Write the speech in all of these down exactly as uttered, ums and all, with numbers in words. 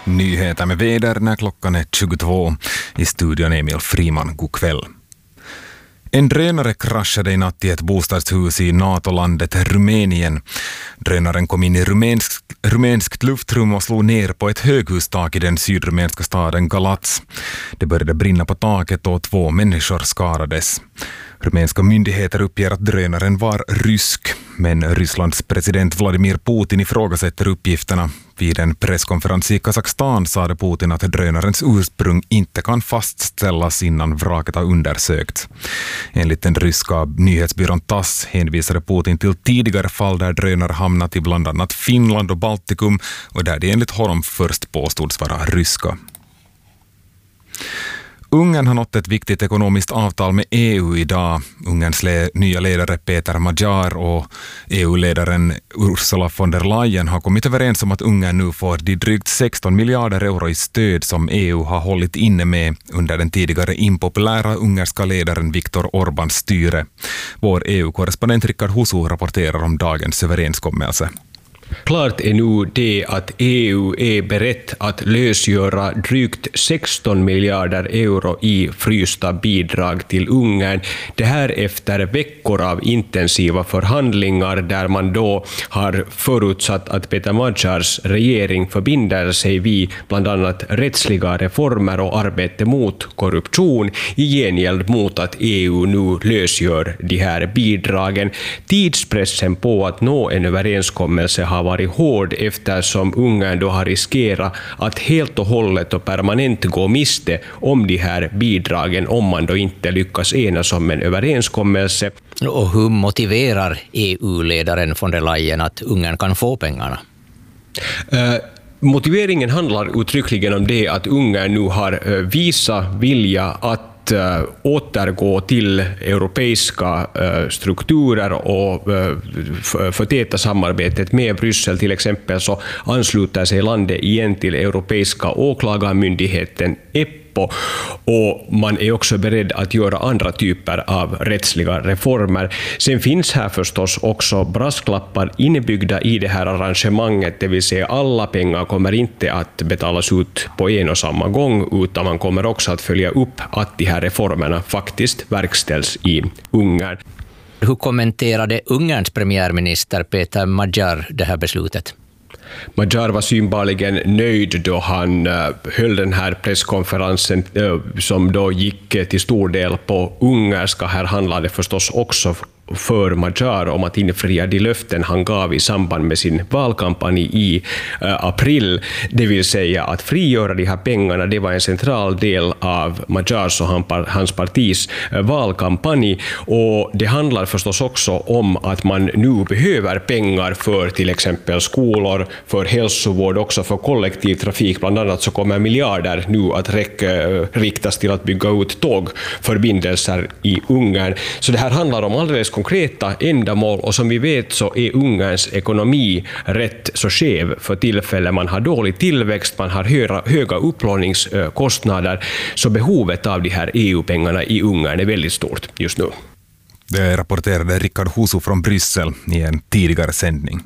Nyheter med väder när klockan är tjugotvå. I studion Emil Friman, god kväll. En drönare kraschade i natt i ett bostadshus i NATO-landet Rumänien. Drönaren kom in i rumänsk, rumänskt luftrum och slog ner på ett höghustak i den sydrumänska staden Galați. Det började brinna på taket och två människor skadades. Rumänska myndigheter uppger att drönaren var rysk, men Rysslands president Vladimir Putin ifrågasätter uppgifterna. Vid en presskonferens i Kazakstan sade Putin att drönarens ursprung inte kan fastställas innan vraket har undersökts. Enligt den ryska nyhetsbyrån Tass hänvisade Putin till tidigare fall där drönare hamnat i bland annat Finland och Baltikum och där det enligt honom först påstods vara ryska. Ungern har nått ett viktigt ekonomiskt avtal med E U idag. Ungerns le- nya ledare Peter Magyar och E U-ledaren Ursula von der Leyen har kommit överens om att Ungern nu får de drygt sexton miljarder euro i stöd som E U har hållit inne med under den tidigare impopulära ungerska ledaren Viktor Orbáns styre. Vår E U-korrespondent Rickard Husu rapporterar om dagens överenskommelse. Klart är nu det att E U är berett att lösgöra drygt sexton miljarder euro i frysta bidrag till Ungern. Det här efter veckor av intensiva förhandlingar där man då har förutsatt att Peter Magyars regering förbinder sig vid bland annat rättsliga reformer och arbete mot korruption i gengäld mot att E U nu lösgör de här bidragen. Tidspressen på att nå en överenskommelse har varit hård eftersom Ungern då har riskerat att helt och hållet och permanent gå miste om de här bidragen om man då inte lyckas enas om en överenskommelse. Och hur motiverar E U-ledaren von der Leyen att Ungern kan få pengarna? Uh, motiveringen handlar uttryckligen om det att Ungern nu har uh, visat vilja att Uh, återgå till europeiska uh, strukturer och uh, förtäta samarbetet med Bryssel. Till exempel så ansluter sig landet igen till Europeiska åklagarmyndigheten E P O, och man är också beredd att göra andra typer av rättsliga reformer. Sen finns här förstås också brasklappar inbyggda i det här arrangemanget, det vill säga alla pengar kommer inte att betalas ut på en och samma gång, utan man kommer också att följa upp att de här reformerna faktiskt verkställs i Ungern. Hur kommenterade Ungerns premiärminister Peter Magyar det här beslutet? Magyar var synbarligen nöjd då han uh, höll den här presskonferensen uh, som då gick uh, till stor del på ungerska. Här handlade det förstås också för Magyar om att infria de löften han gav i samband med sin valkampanj i uh, april. Det vill säga att frigöra de här pengarna, det var en central del av Magyars och han, hans partis uh, valkampanj. Och det handlar förstås också om att man nu behöver pengar för till exempel skolor, för hälsovård, också för kollektivtrafik. Bland annat så kommer miljarder nu att räcka, uh, riktas till att bygga ut tågförbindelser i Ungern. Så det här handlar om alldeles konkreta ändamål, och som vi vet så är Ungerns ekonomi rätt så skev för tillfället. Man har dålig tillväxt, man har höga, höga upplåningskostnader, så behovet av de här E U-pengarna i Ungern är väldigt stort just nu. Det rapporterade Rickard Husu från Bryssel i en tidigare sändning.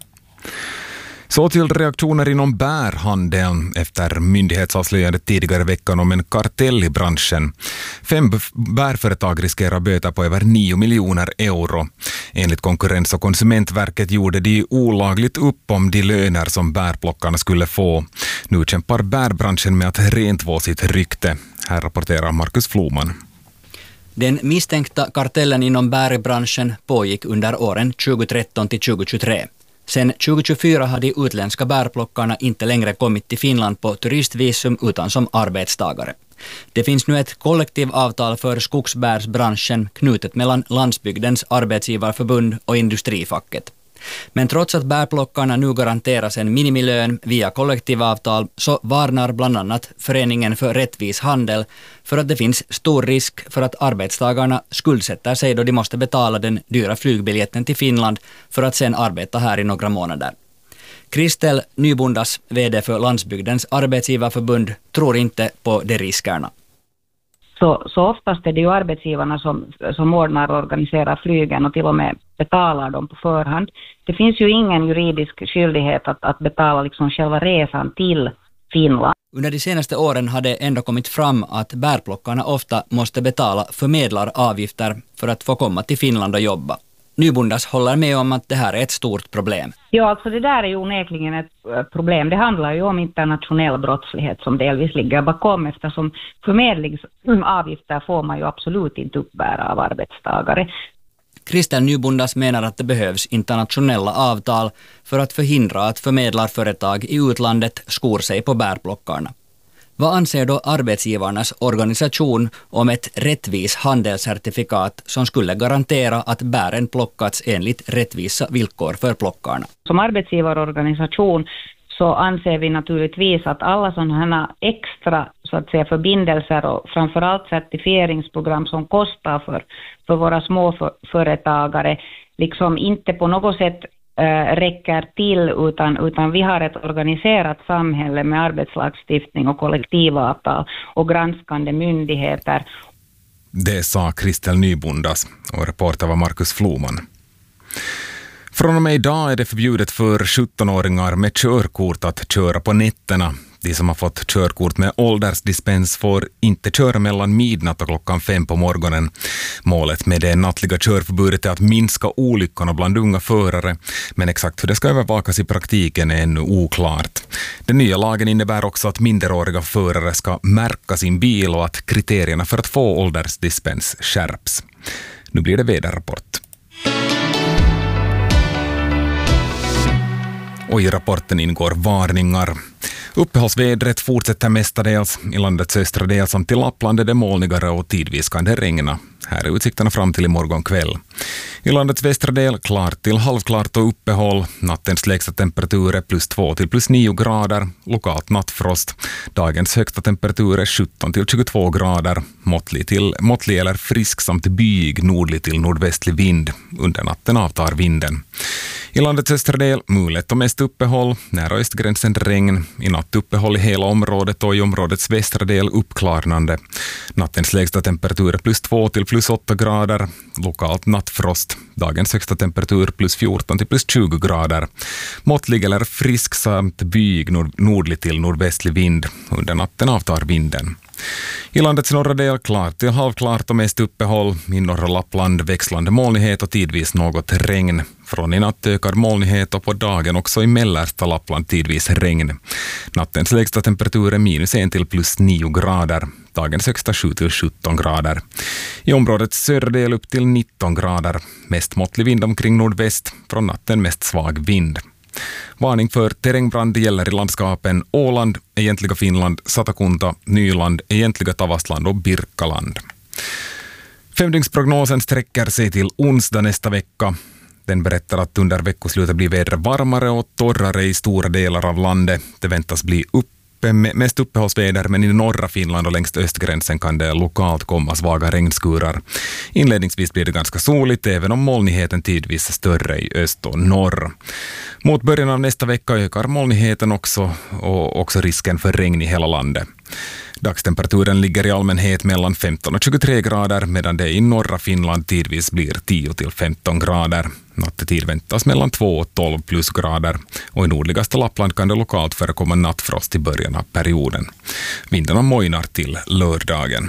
Så till reaktioner inom bärhandeln efter myndighetsavslöjandet tidigare veckan om en kartell i branschen. Fem bärföretag riskerar böter på över nio miljoner euro. Enligt Konkurrens- och konsumentverket gjorde de olagligt upp om de löner som bärplockarna skulle få. Nu kämpar bärbranschen med att rentvå sitt rykte. Här rapporterar Markus Floman. Den misstänkta kartellen inom bärbranschen pågick under åren tjugotretton till tjugotjugotre. Sen tjugotjugofyra har de utländska bärplockarna inte längre kommit till Finland på turistvisum utan som arbetstagare. Det finns nu ett kollektivavtal för skogsbärsbranschen knutet mellan Landsbygdens arbetsgivarförbund och industrifacket. Men trots att bärplockarna nu garanteras en minimilön via kollektivavtal så varnar bland annat Föreningen för rättvis handel för att det finns stor risk för att arbetstagarna skuldsätter sig då de måste betala den dyra flygbiljetten till Finland för att sen arbeta här i några månader. Kristel Nybundas, vd för Landsbygdens arbetsgivarförbund, tror inte på de riskerna. Så, så oftast är det ju arbetsgivarna som, som ordnar och organiserar flygen och till och med betalar dem på förhand. Det finns ju ingen juridisk skyldighet att, att betala liksom själva resan till Finland. Under de senaste åren har det ändå kommit fram att bärplockarna ofta måste betala förmedlaravgifter för att få komma till Finland och jobba. Nybundas håller med om att det här är ett stort problem. Ja, alltså det där är ju onekligen ett problem. Det handlar ju om internationell brottslighet som delvis ligger bakom, eftersom förmedlingsavgifter får man ju absolut inte uppbära av arbetstagare. Kristel Nybundas menar att det behövs internationella avtal för att förhindra att förmedlarföretag i utlandet skor sig på bärplockarna. Vad anser då arbetsgivarnas organisation om ett rättvis handelscertifikat som skulle garantera att bären plockats enligt rättvisa villkor för plockarna? Som arbetsgivarorganisation så anser vi naturligtvis att alla sådana här extra så att säga, förbindelser och framförallt certifieringsprogram som kostar för, för våra små för, företagare liksom inte på något sätt äh, räcker till utan, utan vi har ett organiserat samhälle med arbetslagstiftning och kollektivavtal och granskande myndigheter. Det sa Kristel Nybundas och reporter var Markus Floman. Från och med idag är det förbjudet för sjuttonåringar med körkort att köra på nätterna. De som har fått körkort med åldersdispens får inte köra mellan midnatt och klockan fem på morgonen. Målet med det nattliga körförbudet är att minska olyckorna bland unga förare, men exakt hur det ska övervakas i praktiken är ännu oklart. Den nya lagen innebär också att minderåriga förare ska märka sin bil och att kriterierna för att få åldersdispens skärps. Nu blir det väderrapport. Och i rapporten ingår varningar. Uppehållsvädret fortsätter mestadels i landets östra del samt i Lappland är det molnigare och tidvis kan det regna. Här är utsikterna fram till imorgon kväll. I landets västra del klart till halvklart och uppehåll. Nattens lägsta temperatur är plus två till plus nio grader. Lokalt nattfrost. Dagens högsta temperatur är sjutton till tjugotvå grader. Måttlig till måttlig eller frisk samt byig nordlig till nordvästlig vind. Under natten avtar vinden. I landets östra del mulet och mest uppehåll. Nära östgränsen regn. I natt uppehåll i hela området och i områdets västra del uppklarnande. Nattens lägsta temperatur är plus två till plus åtta grader. Lokalt nattfrost. Dagens högsta temperatur plus fjorton till plus tjugo grader. Måttlig eller frisk samt byig nord- nordlig till nordvästlig vind. Under natten avtar vinden. I landets norra del klart till halvklart och mest uppehåll. I norra Lappland växlande molnighet och tidvis något regn. Från i natt ökad molnighet och på dagen också i mellersta Lappland tidvis regn. Nattens lägsta temperatur är minus en till plus nio grader. Dagens högsta sju till sjutton grader. I områdets södra del upp till nitton grader. Mest måttlig vind omkring nordväst. Från natten mest svag vind. Varning för terrängbrand gäller i landskapen Åland, egentliga Finland, Satakunta, Nyland, egentliga Tavastland och Birkaland. Femdygnsprognosen sträcker sig till onsdag nästa vecka. Den berättar att under veckoslutet blir vädret varmare och torrare i stora delar av landet. Det väntas bli uppe mest uppehållsväder, men i norra Finland och längs östgränsen kan det lokalt komma svaga regnskurar. Inledningsvis blir det ganska soligt, även om molnigheten tidvis är större i öst och norr. Mot början av nästa vecka ökar molnigheten också och också risken för regn i hela landet. Dagstemperaturen ligger i allmänhet mellan femton och tjugotre grader, medan det i norra Finland tidvis blir tio till femton grader. Nattetid väntas mellan två och tolv plusgrader och i nordligaste Lappland kan det lokalt förekomma nattfrost i början av perioden. Vindarna mojnar till lördagen.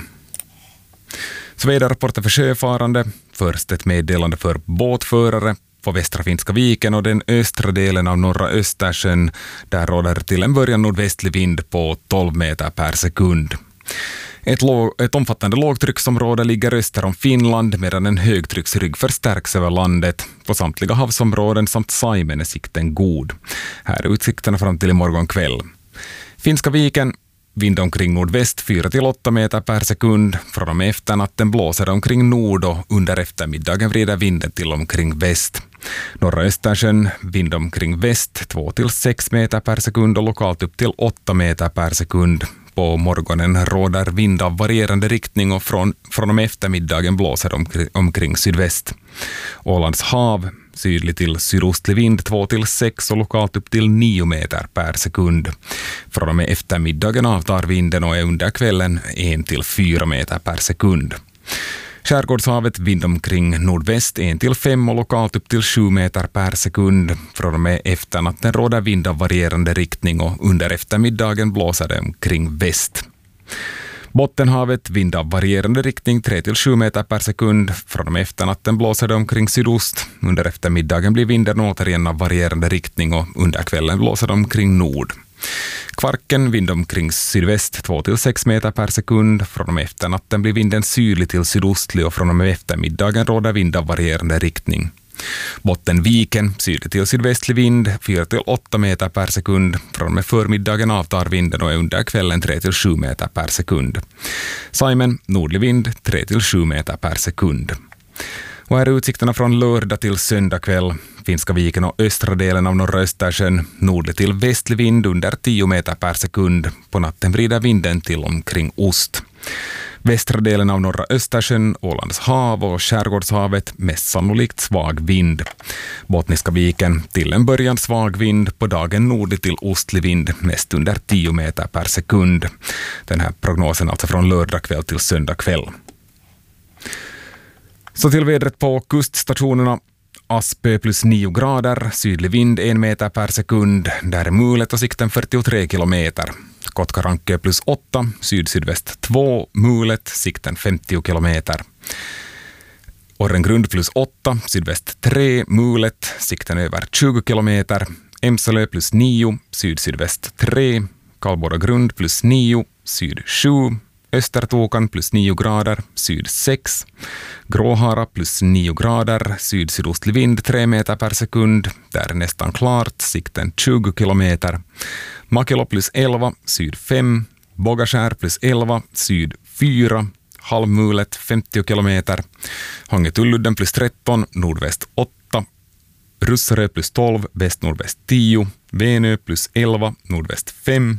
Så väderrapporter för sjöfarande. Först ett meddelande för båtförare. På västra Finska viken och den östra delen av norra Östersjön, där råder till en början nordvästlig vind på tolv meter per sekund. Ett, låg, ett omfattande lågtrycksområde ligger öster om Finland, medan en högtrycksrygg förstärks över landet. På samtliga havsområden samt Saimen är sikten god. Här är utsikterna fram till imorgon kväll. Finska viken, vind omkring nordväst fyra till åtta meter per sekund. Från och med efternatten blåser det omkring nord och under eftermiddagen vrider vinden till omkring väst. Norra Östersjön, vind omkring väst två till sex meter per sekund och lokalt upp till åtta meter per sekund. På morgonen råder vind av varierande riktning och från, från och med eftermiddagen blåser det omkring, omkring sydväst. Ålands hav, sydlig till sydostlig vind två till sex och lokalt upp till nio meter per sekund. Från och med eftermiddagen avtar vinden och är under kvällen en till fyra meter per sekund. Skärgårdshavet vind omkring nordväst en till fem och lokalt upp till sju meter per sekund. Från och med efternatten råder vind av varierande riktning och under eftermiddagen blåser det omkring väst. Bottenhavet vind av varierande riktning tre till sju meter per sekund. Från och med efternatten blåser det omkring sydost. Under eftermiddagen blir vinden återigen av varierande riktning och under kvällen blåser det omkring nord. Kvarken vind omkring sydväst två till sex meter per sekund. Från och med efternatten blir vinden sydlig till sydostlig och från och med eftermiddagen råder vind av varierande riktning. Bottenviken, sydlig till sydvästlig vind, fyra till åtta meter per sekund. Från och med förmiddagen avtar vinden och är under kvällen tre till sju meter per sekund. Saimen, nordlig vind, tre till sju meter per sekund. Och här är utsikterna från lördag till söndag kväll. Finska viken och östra delen av norra Östersjön, nordlig till västlig vind under tio meter per sekund. På natten vrider vinden till omkring ost. Västra delen av norra Östersjön, Ålands hav och Skärgårdshavet mest sannolikt svag vind. Bottniska viken till en början svag vind, på dagen nordlig till ostlig vind mest under tio meter per sekund. Den här prognosen alltså från lördag kväll till söndag kväll. Så till vädret på kuststationerna. Aspö plus nio grader, sydlig vind en meter per sekund. Där är mulet och sikten fyrtiotre kilometer. Kotkarankö plus åtta, syd-sydväst två, mulet, sikten femtio kilometer. Orrengrund plus åtta, sydväst tre, mulet, sikten över tjugo kilometer. Emsalö plus nio, syd-sydväst tre, Kallbordagrund plus nio, syd sju. Östertokan plus nio grader, syd sex. Gråhara plus nio grader, syd-sydostlig vind tre meter per sekund. Där är nästan klart, sikten tjugo kilometer. Makelo plus elva, syd fem. Bågaskär plus elva, syd fyra. Halvmulet femtio kilometer. Hångetulludden plus tretton, nordväst åtta. Russarö plus tolv, väst-nordväst tio. Venö plus elva, nordväst fem.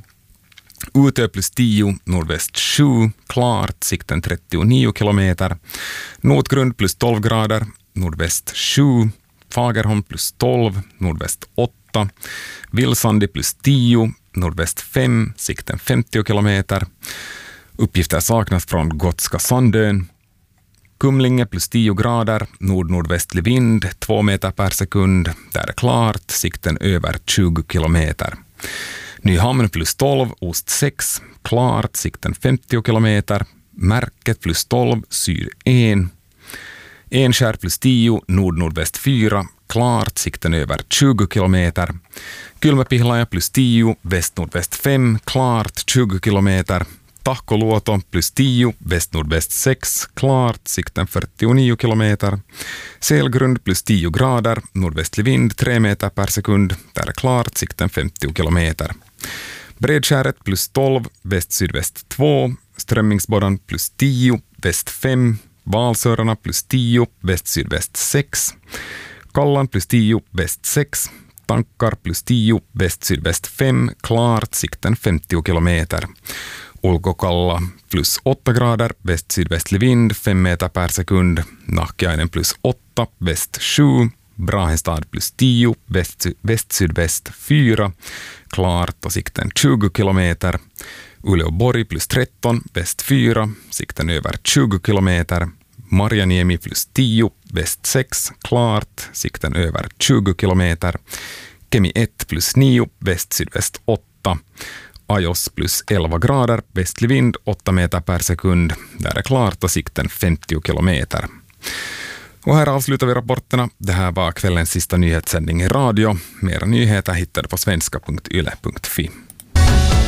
Utö plus tio, nordväst sju, klart, sikten trettionio kilometer. Notgrund plus tolv grader, nordväst sju. Fagerholm plus tolv, nordväst åtta. Vilsandi plus tio, nordväst fem, sikten femtio kilometer. Uppgifter saknas från Gotska Sandön. Kumlinge plus tio grader, nord-nordvästlig vind, två meter per sekund. Där är klart, sikten över tjugo kilometer. Nyhamn plus tolv, ost sex, klart, sikten femtio kilometer. Märket plus tolv, syd ett. Enskär plus tio, nord-nordväst fyra, klart, sikten över tjugo kilometer. Kylmäpihlaja plus tio, väst-nordväst fem, klart, tjugo kilometer. Tahkoluoto plus tio, väst-nordväst sex, klart, sikten fyrtionio kilometer. Selgrund plus tio grader, nordvästlig vind tre meter per sekund, där är klart, sikten femtio kilometer. Bredskäret plus tolv, väst-sydväst två, Strömmingsbodan plus tio, väst fem, Valsörarna plus tio, väst-sydväst sex, Kallan plus tio, väst sex, Tankar plus tio, väst-sydväst fem, klart, sikten femtio kilometer. Ulkokalla plus åtta grader, väst-sydvästlig vind fem meter per sekund, Nahkiainen plus åtta, väst sju, Brahestad plus tio, väst, väst-sydväst fyra, klart och sikten tjugo kilometer. Uleåborg plus tretton, väst fyra, sikten över tjugo kilometer. Marjaniemi plus tio, väst sex, klart, sikten över tjugo kilometer. Kemi ett plus nio, väst-sydväst åtta. Ajos plus elva grader, västlig vind åtta meter per sekund. Där är klart och sikten femtio kilometer. Och här avslutar vi rapporterna. Det här var kvällens sista nyhetssändning i radio. Mera nyheter hittar du på svenska punkt yle punkt fi.